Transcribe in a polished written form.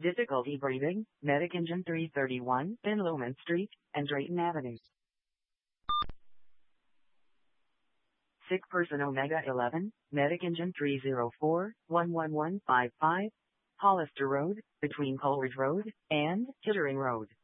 Difficulty breathing, Medic Engine 331, in Looman Street, and Drayton Avenue. Sick person Omega 11, Medic Engine 304, 11155, Hollister Road, between Coleridge Road and Kittering Road.